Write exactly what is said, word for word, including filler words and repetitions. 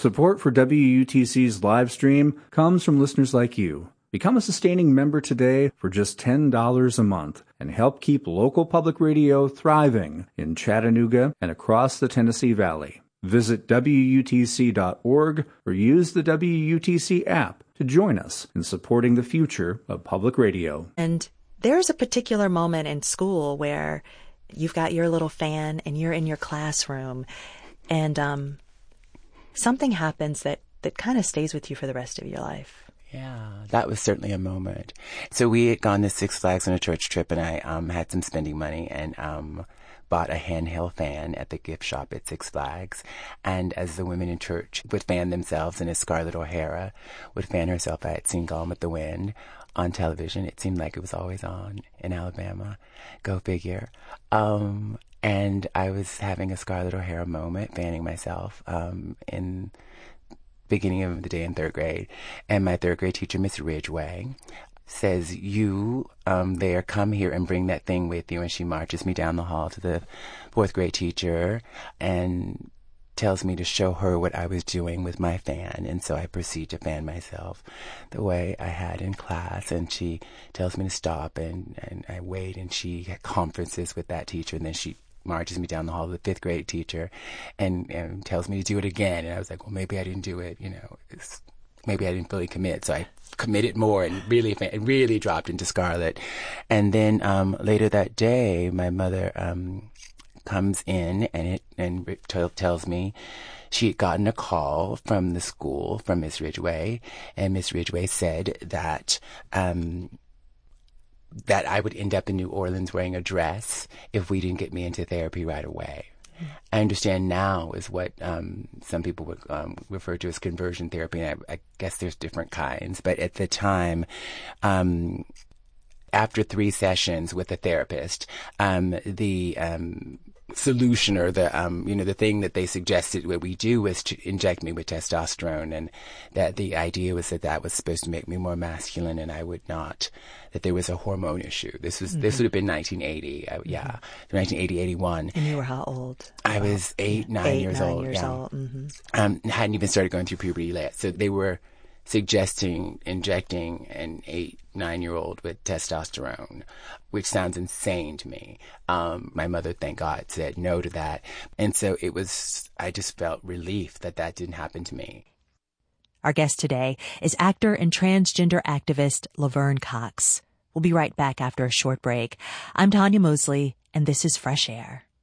Support for W U T C's live stream comes from listeners like you. Become a sustaining member today for just ten dollars a month and help keep local public radio thriving in Chattanooga and across the Tennessee Valley. Visit W U T C dot org or use the W U T C app to join us in supporting the future of public radio. And there's a particular moment in school where you've got your little fan and you're in your classroom and um, something happens that, that kind of stays with you for the rest of your life. Yeah, that was certainly a moment. So we had gone to Six Flags on a church trip, and I um, had some spending money and um, bought a handheld fan at the gift shop at Six Flags. And as the women in church would fan themselves, and as Scarlett O'Hara would fan herself, I had seen Gone with the Wind on television. It seemed like it was always on in Alabama. Go figure. Um, and I was having a Scarlett O'Hara moment, fanning myself um, in beginning of the day in third grade. And my third grade teacher, Miss Ridgway, says, you um, there, come here and bring that thing with you. And she marches me down the hall to the fourth grade teacher and tells me to show her what I was doing with my fan. And so I proceed to fan myself the way I had in class. And she tells me to stop, and, and I wait, and she had conferences with that teacher. And then she marches me down the hall to the fifth grade teacher and, and tells me to do it again. And I was like, well, maybe I didn't do it, you know, it's, maybe I didn't fully commit. So I committed more and really, really dropped into Scarlett. And then um, later that day, my mother um, comes in and it and t- tells me she had gotten a call from the school from Miss Ridgway, and Miss Ridgway said that um, that I would end up in New Orleans wearing a dress if we didn't get me into therapy right away. Mm-hmm. I understand now is what um, some people would um, refer to as conversion therapy, and I, I guess there's different kinds. But at the time, um, after three sessions with a therapist, um, the um, solution or the um you know the thing that they suggested what we do was to inject me with testosterone, and that the idea was that that was supposed to make me more masculine, and I would not, that there was a hormone issue. This was mm-hmm. this would have been nineteen eighty. I, yeah, mm-hmm. nineteen eighty, eighty-one. And you were how old? I was eight, nine eight, years nine old. Years yeah. old. Mm-hmm. Um, hadn't even started going through puberty yet, so they were suggesting injecting an eight, nine-year-old with testosterone, which sounds insane to me. Um, my mother, thank God, said no to that. And so it was, I just felt relief that that didn't happen to me. Our guest today is actor and transgender activist Laverne Cox. We'll be right back after a short break. I'm Tanya Mosley, and this is Fresh Air.